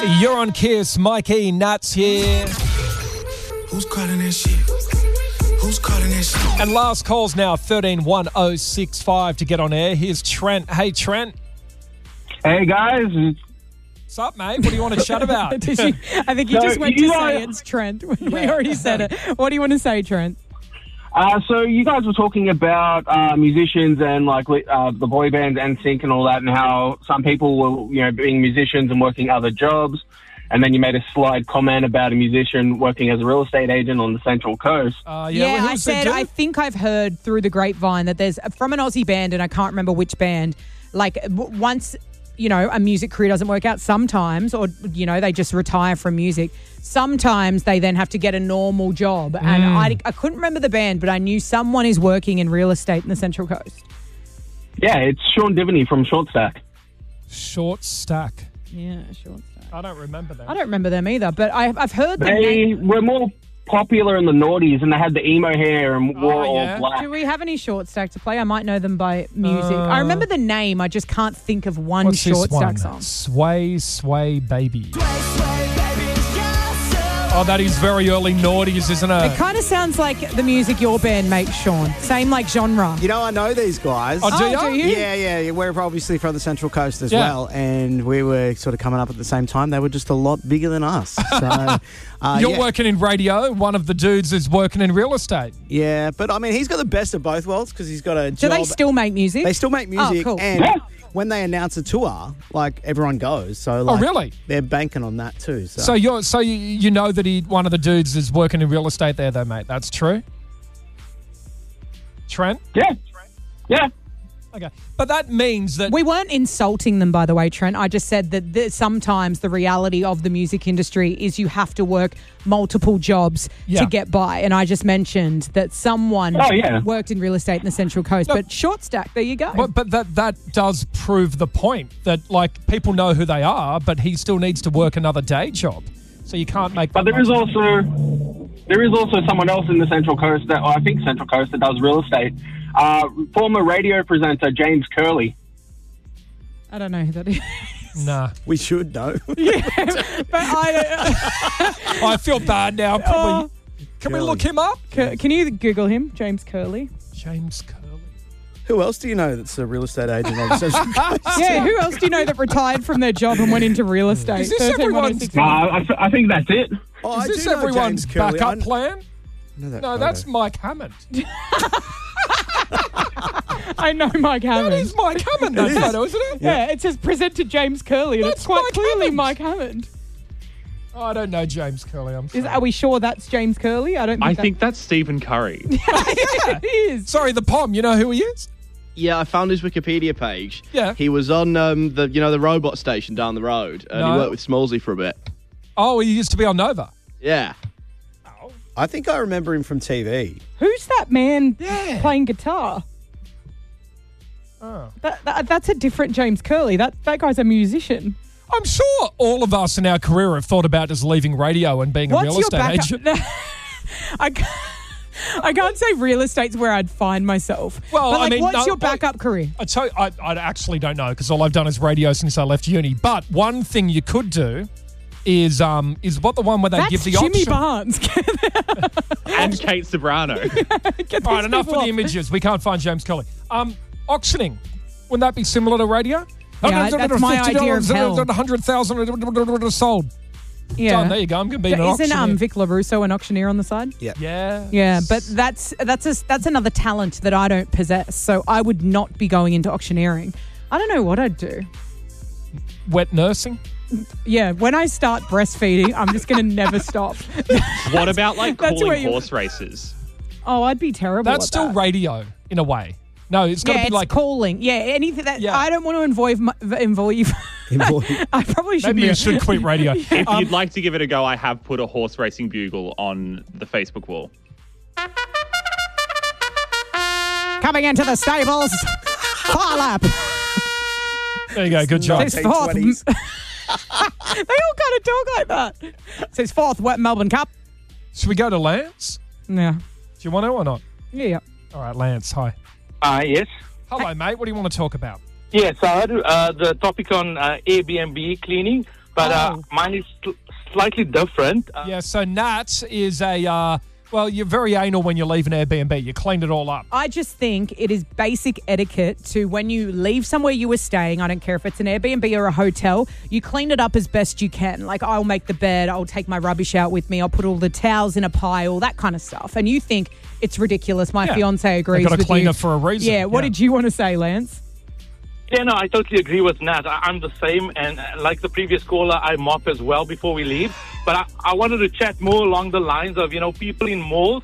You're on Kiss. Mikey Nuts here. Who's calling that shit? Who's calling that shit? And last call's now 131065 to get on air. Here's Trent. Hey, Trent. Hey, guys. What's up, mate? What do you want to chat about? I think you just went to say it's Trent. We already said it. What do you want to say, Trent? So you guys were talking about musicians and like the boy bands and sync and all that, and how some people were, being musicians and working other jobs. And then you made a slight comment about a musician working as a real estate agent on the Central Coast. I said I think I've heard through the grapevine that there's from an Aussie band, and I can't remember which band. Like once a music career doesn't work out, sometimes, or they just retire from music. Sometimes they then have to get a normal job. And I couldn't remember the band, but I knew someone is working in real estate in the Central Coast. Yeah, it's Sean Divney from Short Stack. Short Stack. Yeah, Short Stack. I don't remember them. I don't remember them either, but I've heard them. They were more popular in the noughties, and they had the emo hair and wore all black. Do we have any Short Stack to play? I might know them by music. I remember the name. I just can't think of one Short Stack song. Sway, Sway, Baby. Oh, that is very early noughties, isn't it? It kind of sounds like the music your band makes, Sean. Same like genre. I know these guys. Oh, do you? Yeah. We're obviously from the Central Coast as well, and we were sort of coming up at the same time. They were just a lot bigger than us. So You're working in radio. One of the dudes is working in real estate. Yeah, but I mean, he's got the best of both worlds because he's got a job. Do they still make music? They still make music. Oh, cool. And when they announce a tour, like everyone goes. So really? They're banking on that too. So you know that one of the dudes is working in real estate there, though, mate. That's true. Trent? Yeah. Okay. But that means that... We weren't insulting them, by the way, Trent. I just said that sometimes the reality of the music industry is you have to work multiple jobs to get by. And I just mentioned that someone worked in real estate in the Central Coast. But Short Stack, there you go. But that does prove the point that, people know who they are, but he still needs to work another day job. So you can't make... But there is also someone else in the Central Coast Central Coast that does real estate. Former radio presenter James Curley. I don't know who that is. Nah. We should know. Yeah, but I feel bad now. Probably. Can we look him up? Can you Google him? James Curley. James Curley. Who else do you know that's a real estate agent on Central Coast? Yeah, who else do you know that retired from their job and went into real estate? Is this everyone's... I think that's it. Oh, is this everyone's backup plan? No, that's Mike Hammond. I know Mike Hammond. That is Mike Hammond, that photo, isn't it? Yeah, it says present to James Curley, and That's it's quite Mike clearly Hammond. Mike Hammond. Oh, I don't know James Curley. I'm sorry. Are we sure that's James Curley? I think that's Stephen Curry. It is. Sorry, the POM. You know who he is? Yeah, I found his Wikipedia page. Yeah. He was on the robot station down the road, and he worked with Smallsy for a bit. Oh, he used to be on Nova. Yeah. I think I remember him from TV. Who's that man playing guitar? Oh. That's a different James Curley. That guy's a musician. I'm sure all of us in our career have thought about just leaving radio and being a real estate agent. I can't say real estate's where I'd find myself. Well, but what's your backup career? I actually don't know because all I've done is radio since I left uni. But one thing you could do is what the one where they give the Jimmy option. Barnes. And Kate Sobrano. All right, enough of the images. We can't find James Curley. Auctioning. Wouldn't that be similar to radio? Yeah, that's my idea of hell. 100,000 sold. Yeah. Done. There you go. I'm going to be an auctioneer. Isn't Vic LaRusso an auctioneer on the side? Yeah. Yeah, but that's another talent that I don't possess. So I would not be going into auctioneering. I don't know what I'd do. Wet nursing? Yeah, when I start breastfeeding, I'm just going to never stop. What about That's where calling horse races? Oh, I'd be terrible That's at still that. radio in a way. No, it's got to be it's like calling. Yeah, anything that I don't want to involve. I probably should. Maybe you should quit radio. If you'd like to give it a go, I have put a horse racing bugle on the Facebook wall. Coming into the stables, far lap. There you go. Good job. Says fourth. They all kind of talk like that. Says fourth Wet Melbourne Cup. Should we go to Lance? Yeah. Do you want to or not? Yeah. All right, Lance. Hi. Yes. Hello, mate. What do you want to talk about? Yeah, so the topic on Airbnb cleaning. but mine is slightly different. Yeah, so Nat is a... well, you're very anal when you leave an Airbnb. You clean it all up. I just think it is basic etiquette to when you leave somewhere you were staying, I don't care if it's an Airbnb or a hotel, you clean it up as best you can. Like, I'll make the bed, I'll take my rubbish out with me, I'll put all the towels in a pile, that kind of stuff. And you think it's ridiculous. My fiance agrees with you. They've got to clean it for a reason. Yeah, what did you want to say, Lance? Yeah, no, I totally agree with Nat. I'm the same, and like the previous caller, I mop as well before we leave. But I wanted to chat more along the lines of, people in malls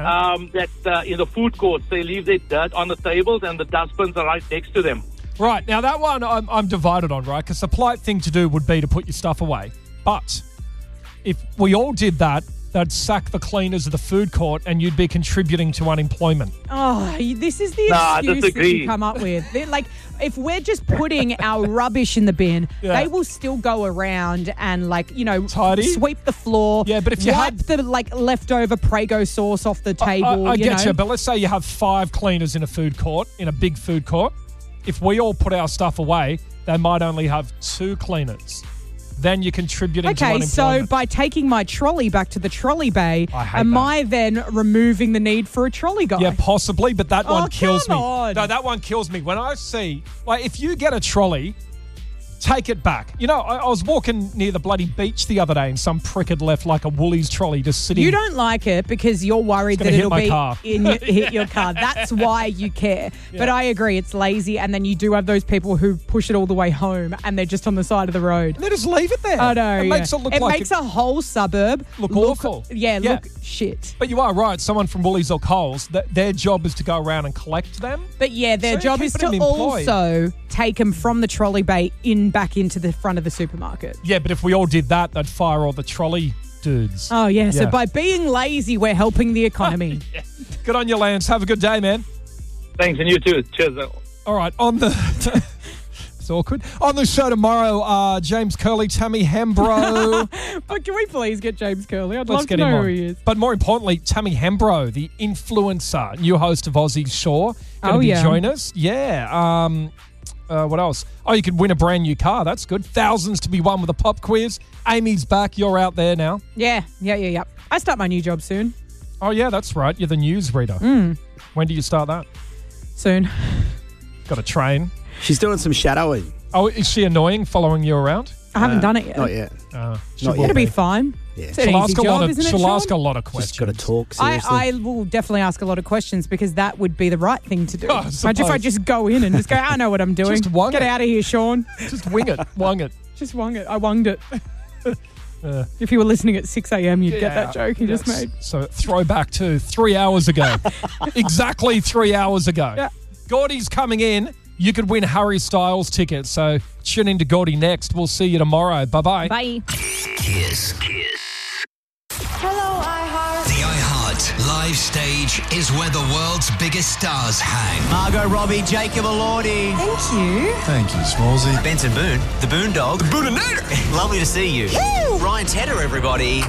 that in the food courts, they leave their dirt on the tables and the dustbins are right next to them. Right. Now, that one I'm divided on, right? Because the polite thing to do would be to put your stuff away. But if we all did that, they'd sack the cleaners of the food court and you'd be contributing to unemployment. Oh, this is the excuse that you come up with. Like, if we're just putting our rubbish in the bin, they will still go around and, tidy, sweep the floor. Yeah, but if you wipe the leftover Prego sauce off the table. I get you, but let's say you have 5 cleaners in a food court, in a big food court. If we all put our stuff away, they might only have 2 cleaners. Then you're contributing to unemployment. Okay, so by taking my trolley back to the trolley bay, I then removing the need for a trolley guy? Yeah, possibly, but that one kills me. On. No, that one kills me. When I see, if you get a trolley, take it back. I was walking near the bloody beach the other day and some prick had left a Woolies trolley just sitting. You don't like it because you're worried that it'll hit your car. That's why you care. Yeah. But I agree, it's lazy, and then you do have those people who push it all the way home and they're just on the side of the road. They just leave it there. I know. It makes it look it makes a whole suburb look awful. Look shit. But you are right. Someone from Woolies or Coles, their job is to go around and collect them. But their job is to also take them from the trolley bay back into the front of the supermarket. Yeah, but if we all did that, they'd fire all the trolley dudes. Oh, yeah. So by being lazy, we're helping the economy. Good on you, Lance. Have a good day, man. Thanks, and you too. Cheers. All right, it's awkward. On the show tomorrow, James Curley, Tammy Hembro. But can we please get James Curley? I'd love to know who he is. But more importantly, Tammy Hembro, the influencer, new host of Aussie's Shore, going to join us. Yeah. What else? Oh, you could win a brand new car. That's good. Thousands to be won with a pop quiz. Amy's back. You're out there now. Yeah. I start my new job soon. Oh, yeah, that's right. You're the news reader. When do you start that? Soon. Got to train. She's doing some shadowing. Oh, is she annoying following you around? I haven't done it yet. Not yet. It'll be fine. Yeah. It's an easy job, isn't it, She'll Sean? ask a lot of questions. Just got to talk, seriously. I will definitely ask a lot of questions because that would be the right thing to do. Imagine if I just go in and just go, I know what I'm doing. Just wung Get it. out of here, Sean. Just wing it. Wung it. Just wung it. I wunged it. If you were listening at 6 a.m., you'd get that joke you just made. So throwback to 3 hours ago. Exactly 3 hours ago. Yeah. Gordy's coming in. You could win Harry Styles tickets. So tune in to Gordy next. We'll see you tomorrow. Bye-bye. Bye. Kiss. Hello, iHeart. The iHeart live stage is where the world's biggest stars hang. Margot Robbie, Jacob Elordi. Thank you. Thank you, Smallsy. Benson Boone, the Boondog. The Booninator. Lovely to see you. Woo! Ryan Tedder, everybody.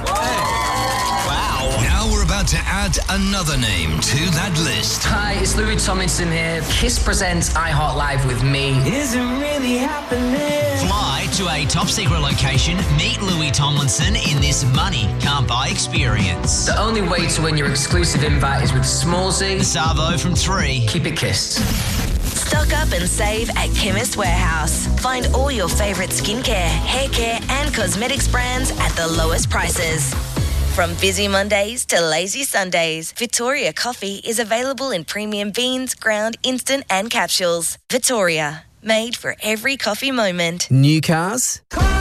Wow. Now we're about to add another name to that list. Hi, it's Louis Tomlinson here. Kiss presents iHeart Live with me. Is it really happening? Fly to a top secret location, meet Louis Tomlinson in this money can't buy experience. The only way to win your exclusive invite is with Smallsy. The Savo from 3. Keep it kissed. Stock up and save at Chemist Warehouse. Find all your favourite skincare, hair care and cosmetics brands at the lowest prices. From busy Mondays to lazy Sundays, Victoria Coffee is available in premium beans, ground, instant and capsules. Victoria, made for every coffee moment. New cars,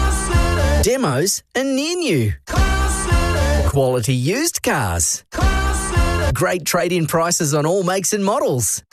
demos and near new. Quality used cars. Great trade-in prices on all makes and models.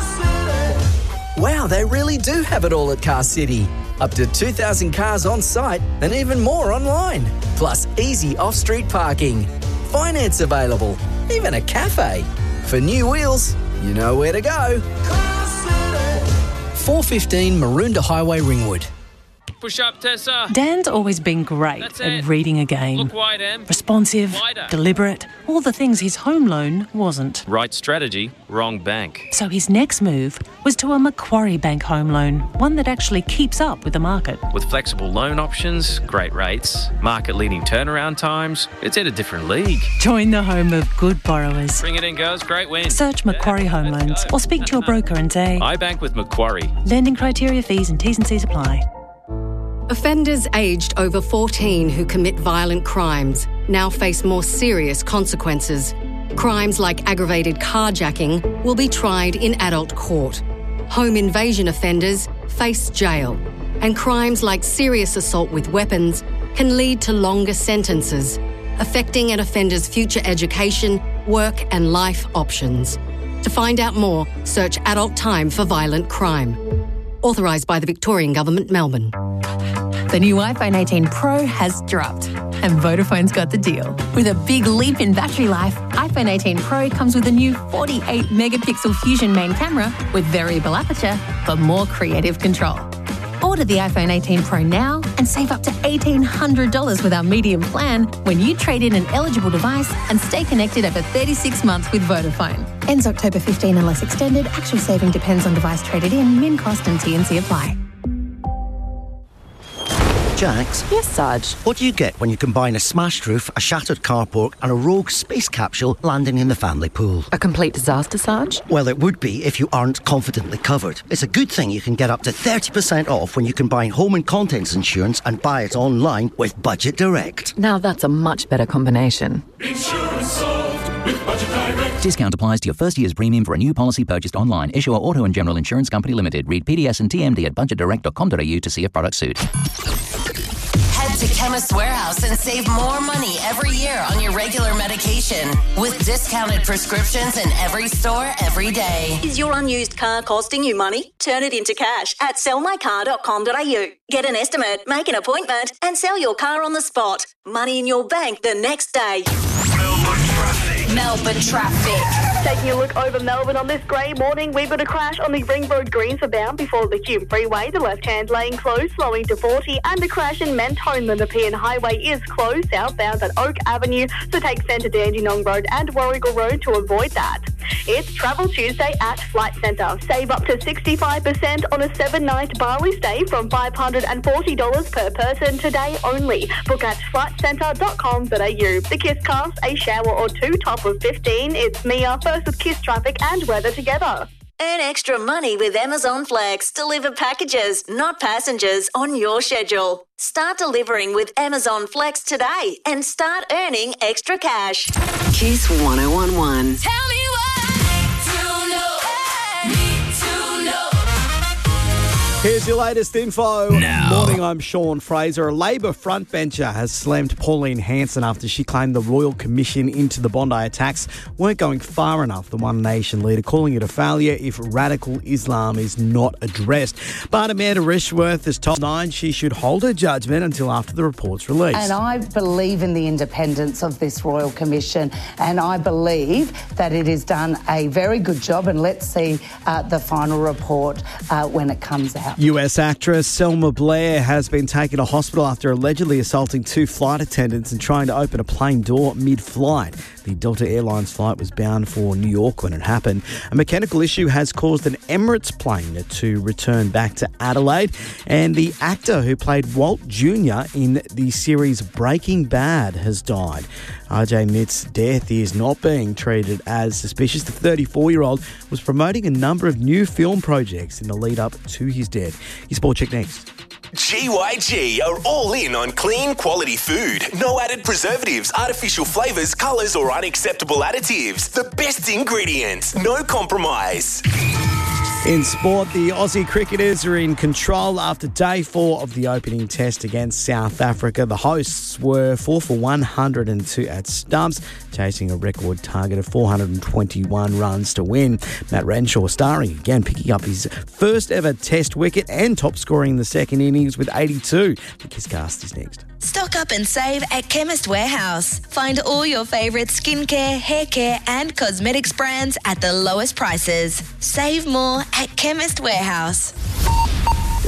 Wow, they really do have it all at Car City. Up to 2,000 cars on site and even more online. Plus easy off-street parking. Finance available. Even a cafe. For new wheels, you know where to go. 415 Maroondah Highway, Ringwood. Push up, Tessa. Dan's always been great at reading a game. Look wide, Em. Responsive, Wider. deliberate, all the things his home loan wasn't. Right strategy, wrong bank. So his next move was to a Macquarie Bank home loan, one that actually keeps up with the market. With flexible loan options, great rates, market-leading turnaround times, it's in a different league. Join the home of good borrowers. Bring it in, girls. Great win. Search Macquarie Home Loans or speak to your broker and say, I bank with Macquarie. Lending criteria, fees and T's and C's apply. Offenders aged over 14 who commit violent crimes now face more serious consequences. Crimes like aggravated carjacking will be tried in adult court. Home invasion offenders face jail. And crimes like serious assault with weapons can lead to longer sentences, affecting an offender's future education, work and life options. To find out more, search Adult Time for Violent Crime. Authorised by the Victorian Government, Melbourne. The new iPhone 18 Pro has dropped, and Vodafone's got the deal. With a big leap in battery life, iPhone 18 Pro comes with a new 48-megapixel Fusion main camera with variable aperture for more creative control. Order the iPhone 18 Pro now and save up to $1,800 with our medium plan when you trade in an eligible device and stay connected over 36 months with Vodafone. Ends October 15 unless extended. Actual saving depends on device traded in. Min cost and T&C apply. Jax? Yes, Sarge? What do you get when you combine a smashed roof, a shattered carport and a rogue space capsule landing in the family pool? A complete disaster, Sarge? Well, it would be if you aren't confidently covered. It's a good thing you can get up to 30% off when you combine home and contents insurance and buy it online with Budget Direct. Now that's a much better combination. Insurance solved with Budget Direct. Discount applies to your first year's premium for a new policy purchased online. Issuer Auto and General Insurance Company Limited. Read PDS and TMD at budgetdirect.com.au to see if product suit. Head to Chemist Warehouse and save more money every year on your regular medication with discounted prescriptions in every store every day. Is your unused car costing you money? Turn it into cash at sellmycar.com.au. Get an estimate, make an appointment and sell your car on the spot. Money in your bank the next day. Melbourne traffic. Taking a look over Melbourne on this grey morning, we've got a crash on the Ring Road Greensford bound before the Hume Freeway. The left-hand lane closed, slowing to 40, and a crash in Mentone. The Nepean Highway is closed southbound at Oak Avenue, so take Centre Dandenong Road and Warrigal Road to avoid that. It's Travel Tuesday at Flight Centre. Save up to 65% on a 7-night Bali stay from $540 per person today only. Book at flightcentre.com.au. The Kiss Cast, a shower or two, top of 15. It's Mia, first with Kiss traffic and weather together. Earn extra money with Amazon Flex. Deliver packages, not passengers, on your schedule. Start delivering with Amazon Flex today and start earning extra cash. Kiss 1011. Tell me Here's your latest info. Now. Morning, I'm Sean Fraser. A Labor frontbencher has slammed Pauline Hanson after she claimed the Royal Commission into the Bondi attacks weren't going far enough, the One Nation leader calling it a failure if radical Islam is not addressed. But Amanda Rishworth has told Nine she should hold her judgment until after the report's release. And I believe in the independence of this Royal Commission, and I believe that it has done a very good job, and let's see the final report when it comes out. US actress Selma Blair has been taken to hospital after allegedly assaulting two flight attendants and trying to open a plane door mid-flight. The Delta Airlines flight was bound for New York when it happened. A mechanical issue has caused an Emirates plane to return back to Adelaide. And the actor who played Walt Jr. in the series Breaking Bad has died. RJ Mitt's death is not being treated as suspicious. The 34-year-old was promoting a number of new film projects in the lead up to his death. Your Sport Check next. GYG are all in on clean, quality food. No added preservatives, artificial flavours, colours or unacceptable additives. The best ingredients. No compromise. In sport, the Aussie cricketers are in control after day 4 of the opening test against South Africa. The hosts were 4 for 102 at stumps, chasing a record target of 421 runs to win. Matt Renshaw starring again, picking up his first ever test wicket and top scoring in the second innings with 82. The Kisscast is next. Stock up and save at Chemist Warehouse. Find all your favourite skincare, hair care and cosmetics brands at the lowest prices. Save more at Chemist Warehouse.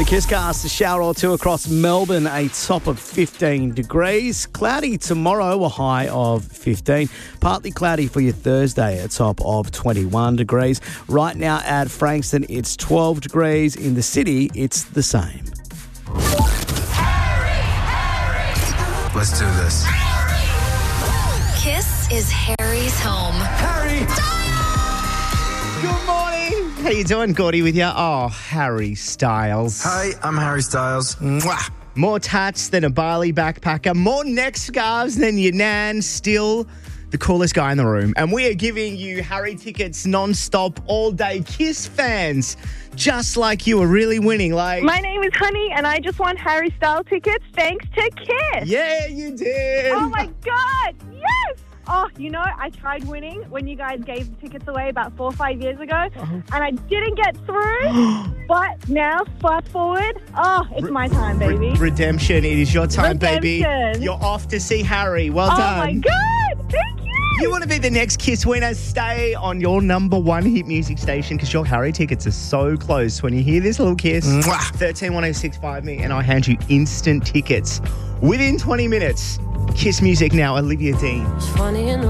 The Kisscast, a shower or two across Melbourne, a top of 15 degrees. Cloudy tomorrow, a high of 15. Partly cloudy for your Thursday, a top of 21 degrees. Right now at Frankston, it's 12 degrees. In the city, it's the same. Let's do this. Kiss is Harry's home. Harry! Good morning. How you doing, Gordy, with you? Oh, Harry Styles. Hi, I'm Harry Styles. Mwah. More tats than a Bali backpacker, more neck scarves than your nan, still the coolest guy in the room. And we are giving you Harry tickets non-stop all day. Kiss fans, just like you are really winning. Like, my name is Honey, and I just won Harry Styles tickets thanks to Kiss. Yeah, you did. Oh, my God. Yes. Oh, you know, I tried winning when you guys gave the tickets away about 4 or 5 years ago, and I didn't get through. But now, fast forward, it's my time, baby. Redemption. It is your time, baby. Redemption. You're off to see Harry. Well done. Oh, my God. Thank you. You want to be the next Kiss winner? Stay on your number one hit music station because your Harry tickets are so close. When you hear this little kiss, 131065 me, and I hand you instant tickets within 20 minutes. Kiss music now, Olivia Dean.